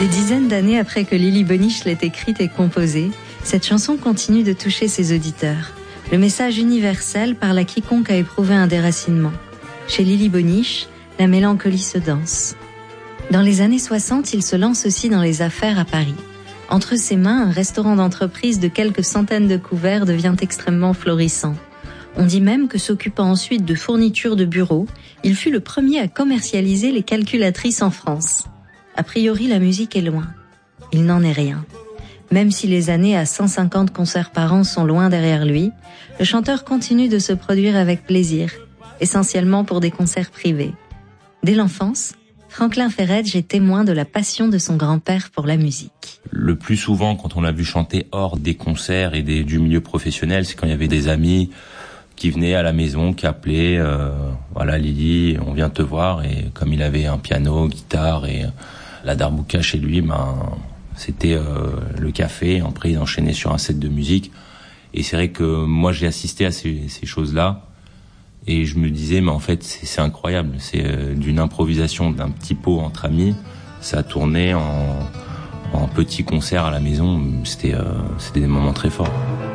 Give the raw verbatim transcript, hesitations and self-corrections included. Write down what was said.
Des dizaines d'années après que Lily Boniche l'ait écrite et composée, cette chanson continue de toucher ses auditeurs. Le message universel parle à quiconque a éprouvé un déracinement. Chez Lily Boniche, la mélancolie se danse. Dans les années soixante, il se lance aussi dans les affaires à Paris. Entre ses mains, un restaurant d'entreprise de quelques centaines de couverts devient extrêmement florissant. On dit même que s'occupant ensuite de fournitures de bureaux, il fut le premier à commercialiser les calculatrices en France. A priori, la musique est loin. Il n'en est rien. Même si les années à cent cinquante concerts par an sont loin derrière lui, le chanteur continue de se produire avec plaisir, essentiellement pour des concerts privés. Dès l'enfance, Franklin Ferrege est témoin de la passion de son grand-père pour la musique. Le plus souvent, quand on l'a vu chanter hors des concerts et des, du milieu professionnel, c'est quand il y avait des amis qui venaient à la maison, qui appelaient, euh, voilà Lily, on vient te voir, et comme il avait un piano, guitare et la darbuka chez lui, ben c'était euh, le café. Après, il enchaînait sur un set de musique. Et c'est vrai que moi, j'ai assisté à ces, ces choses-là. Et je me disais, mais en fait, c'est, c'est incroyable. C'est euh, d'une improvisation d'un petit pot entre amis. Ça a tourné en, en petits concerts à la maison. C'était, euh, c'était des moments très forts.